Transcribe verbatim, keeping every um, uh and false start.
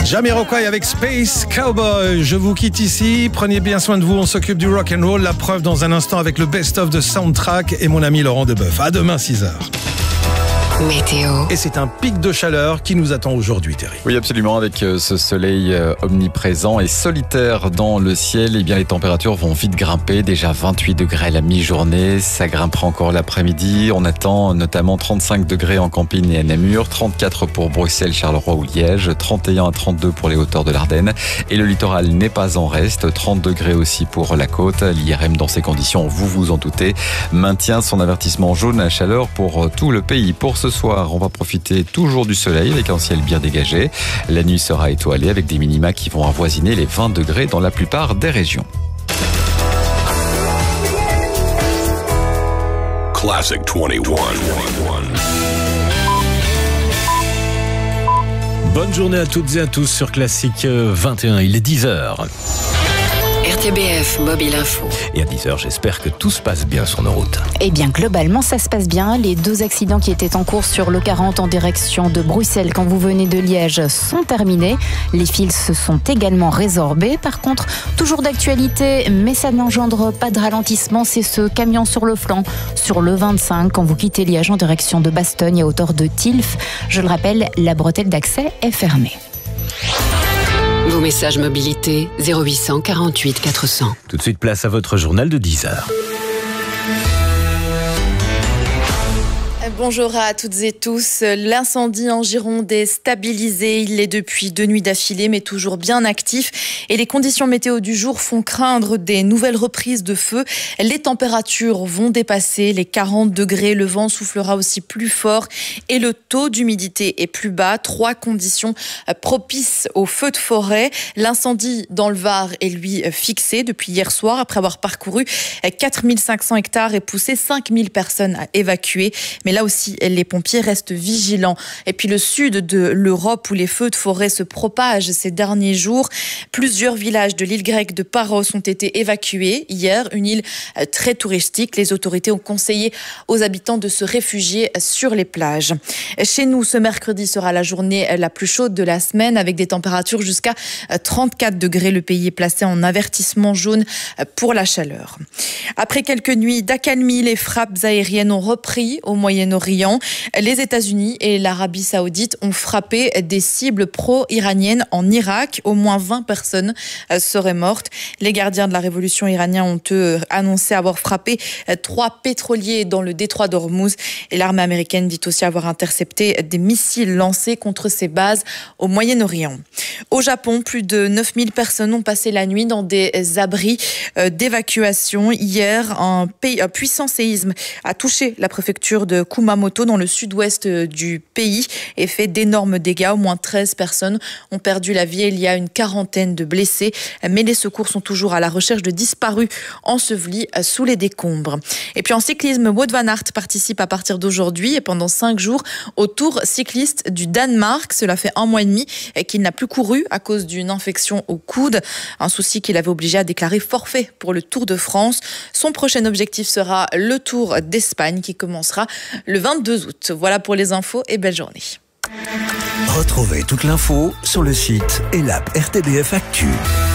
Jamiroquai avec Space Cowboy. Je vous quitte ici. Prenez bien soin de vous. On s'occupe du rock and roll. La preuve dans un instant avec le best-of de Soundtrack et mon ami Laurent Deboeuf. À demain, six heures. Météo. Et c'est un pic de chaleur qui nous attend aujourd'hui, Terry. Oui, absolument. Avec ce soleil omniprésent et solitaire dans le ciel, eh bien, les températures vont vite grimper. Déjà vingt-huit degrés à la mi-journée. Ça grimpera encore l'après-midi. On attend notamment trente-cinq degrés en Campine et à Namur, trente-quatre pour Bruxelles, Charleroi ou Liège, trente et un à trente-deux pour les hauteurs de l'Ardenne. Et le littoral n'est pas en reste. trente degrés aussi pour la côte. L'I R M, dans ces conditions, vous vous en doutez, maintient son avertissement jaune à chaleur pour tout le pays. Pour ce soir, on va profiter toujours du soleil avec un ciel bien dégagé. La nuit sera étoilée avec des minima qui vont avoisiner les vingt degrés dans la plupart des régions. Classic vingt et un. Bonne journée à toutes et à tous sur Classique vingt et un. Il est dix heures. R T B F Mobile Info. Et à dix heures, j'espère que tout se passe bien sur nos routes. Eh bien, globalement, ça se passe bien. Les deux accidents qui étaient en cours sur l'E quarante en direction de Bruxelles quand vous venez de Liège sont terminés. Les fils se sont également résorbés. Par contre, toujours d'actualité, mais ça n'engendre pas de ralentissement. C'est ce camion sur le flanc, sur le vingt-cinq, quand vous quittez Liège en direction de Bastogne à hauteur de Tilf. Je le rappelle, la bretelle d'accès est fermée. Vos messages mobilité zéro huit cent quarante-huit quatre cents. Tout de suite, place à votre journal de dix heures. Bonjour à toutes et tous. L'incendie en Gironde est stabilisé. Il est depuis deux nuits d'affilée, mais toujours bien actif. Et les conditions météo du jour font craindre des nouvelles reprises de feu. Les températures vont dépasser les quarante degrés. Le vent soufflera aussi plus fort et le taux d'humidité est plus bas. Trois conditions propices aux feux de forêt. L'incendie dans le Var est lui fixé depuis hier soir après avoir parcouru quatre mille cinq cents hectares et poussé cinq mille personnes à évacuer. Mais là aussi, les pompiers restent vigilants. Et puis le sud de l'Europe où les feux de forêt se propagent ces derniers jours. Plusieurs villages de l'île grecque de Paros ont été évacués hier. Une île très touristique. Les autorités ont conseillé aux habitants de se réfugier sur les plages. Chez nous, ce mercredi sera la journée la plus chaude de la semaine avec des températures jusqu'à trente-quatre degrés. Le pays est placé en avertissement jaune pour la chaleur. Après quelques nuits d'accalmie, les frappes aériennes ont repris au Moyen-Orient. Les États-Unis et l'Arabie Saoudite ont frappé des cibles pro-iraniennes en Irak. Au moins vingt personnes seraient mortes. Les gardiens de la révolution iranienne ont eux, annoncé avoir frappé trois pétroliers dans le détroit d'Ormuz. Et l'armée américaine dit aussi avoir intercepté des missiles lancés contre ses bases au Moyen-Orient. Au Japon, plus de neuf mille personnes ont passé la nuit dans des abris d'évacuation. Hier, un, pays, un puissant séisme a touché la préfecture de Kumamoto dans le sud-ouest du pays et fait d'énormes dégâts. Au moins treize personnes ont perdu la vie et il y a une quarantaine de blessés. Mais les secours sont toujours à la recherche de disparus ensevelis sous les décombres. Et puis en cyclisme, Wout van Aert participe à partir d'aujourd'hui et pendant cinq jours au Tour cycliste du Danemark. Cela fait un mois et demi qu'il n'a plus couru à cause d'une infection au coude. Un souci qui l'avait obligé à déclarer forfait pour le Tour de France. Son prochain objectif sera le Tour d'Espagne qui commencera le vingt-deux août. Voilà pour les infos et belle journée. Retrouvez toute l'info sur le site et l'app R T B F Actu.